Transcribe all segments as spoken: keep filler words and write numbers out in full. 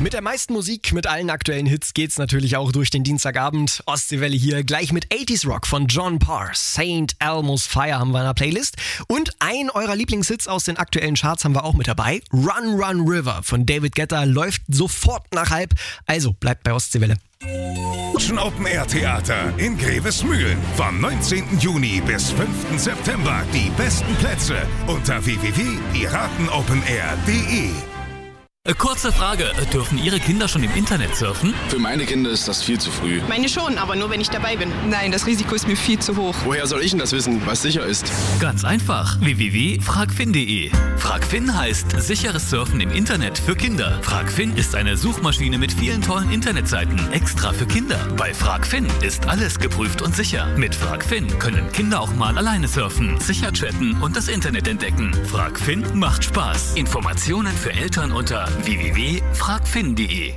Mit der meisten Musik, mit allen aktuellen Hits geht's natürlich auch durch den Dienstagabend. Ostseewelle hier, gleich mit achtziger Rock von John Parr. Saint Elmo's Fire haben wir in der Playlist. Und ein eurer Lieblingshits aus den aktuellen Charts haben wir auch mit dabei. Run, Run, River von David Guetta läuft sofort nach halb. Also bleibt bei Ostseewelle. Open Air Theater in Grevesmühlen. Vom neunzehnten Juni bis fünften September. Die besten Plätze unter w w w punkt piratenopenair punkt de. Kurze Frage, dürfen Ihre Kinder schon im Internet surfen? Für meine Kinder ist das viel zu früh. Meine schon, aber nur wenn ich dabei bin. Nein, das Risiko ist mir viel zu hoch. Woher soll ich denn das wissen, was sicher ist? Ganz einfach, w w w punkt fragfin punkt de. Fragfin heißt sicheres Surfen im Internet für Kinder. Fragfin ist eine Suchmaschine mit vielen tollen Internetseiten, extra für Kinder. Bei Fragfin ist alles geprüft und sicher. Mit Fragfin können Kinder auch mal alleine surfen, sicher chatten und das Internet entdecken. Fragfin macht Spaß. Informationen für Eltern unter w w w punkt fragfin punkt de.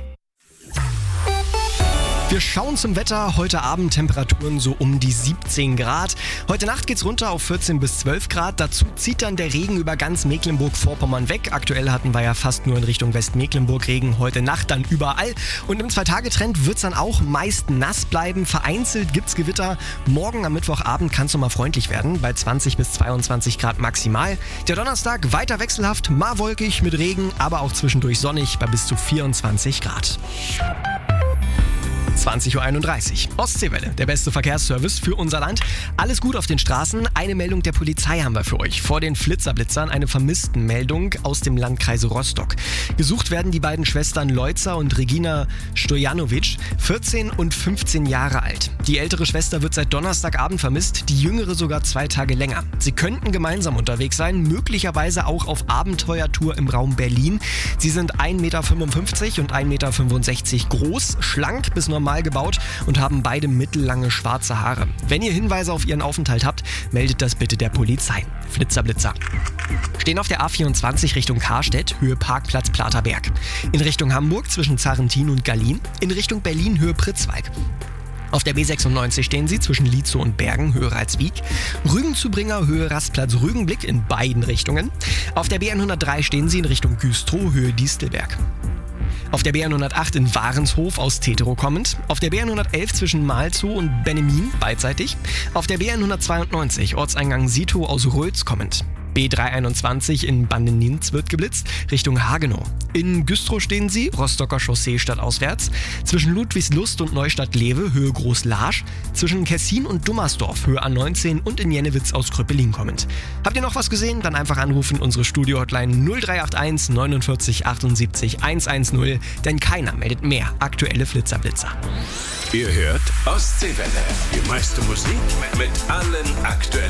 Wir schauen zum Wetter. Heute Abend Temperaturen so um die siebzehn Grad. Heute Nacht geht's runter auf vierzehn bis zwölf Grad. Dazu zieht dann der Regen über ganz Mecklenburg-Vorpommern weg. Aktuell hatten wir ja fast nur in Richtung Westmecklenburg Regen. Heute Nacht dann überall. Und im Zwei-Tage-Trend wird's dann auch meist nass bleiben. Vereinzelt gibt's Gewitter. Morgen am Mittwochabend kann's noch mal freundlich werden. Bei zwanzig bis zweiundzwanzig Grad maximal. Der Donnerstag weiter wechselhaft, mal wolkig mit Regen, aber auch zwischendurch sonnig bei bis zu vierundzwanzig Grad. zwanzig Uhr einunddreißig. Ostseewelle, der beste Verkehrsservice für unser Land. Alles gut auf den Straßen. Eine Meldung der Polizei haben wir für euch. Vor den Flitzerblitzern eine Vermisstenmeldung aus dem Landkreis Rostock. Gesucht werden die beiden Schwestern Leuzer und Regina Stojanovic, vierzehn und fünfzehn Jahre alt. Die ältere Schwester wird seit Donnerstagabend vermisst, die jüngere sogar zwei Tage länger. Sie könnten gemeinsam unterwegs sein, möglicherweise auch auf Abenteuertour im Raum Berlin. Sie sind ein Meter fünfundfünfzig und ein Meter fünfundsechzig groß, schlank bis normal gebaut und haben beide mittellange schwarze Haare. Wenn ihr Hinweise auf ihren Aufenthalt habt, meldet das bitte der Polizei. Flitzerblitzer. Stehen auf der A vierundzwanzig Richtung Karstedt, Höhe Parkplatz Platerberg. In Richtung Hamburg zwischen Zarrentin und Gallien. In Richtung Berlin, Höhe Pritzwalk. Auf der B sechsundneunzig stehen sie zwischen Lietzow und Bergen, Höhe Reitswiek. Rügenzubringer, Höhe Rastplatz Rügenblick in beiden Richtungen. Auf der B hundertdrei stehen sie in Richtung Güstrow, Höhe Distelberg. Auf der B hundertacht in Warenshof aus Teterow kommend. Auf der B hundertelf zwischen Malzow und Bennemin beidseitig. Auf der B hundertzweiundneunzig Ortseingang Sitow aus Rötz kommend. B dreihunderteinundzwanzig in Bandenintz wird geblitzt, Richtung Hagenow. In Güstrow stehen sie, Rostocker Chaussee stadtauswärts. Zwischen Ludwigslust und Neustadt-Lewe, Höhe Groß-Larsch. Zwischen Kessin und Dummersdorf, Höhe A neunzehn und in Jennewitz aus Kröpelin kommend. Habt ihr noch was gesehen? Dann einfach anrufen, unsere Studio-Hotline null drei acht eins neunundvierzig achtundsiebzig hundertzehn, denn keiner meldet mehr aktuelle Flitzerblitzer. Ihr hört Ostseewelle. Die meiste Musik mit allen aktuellen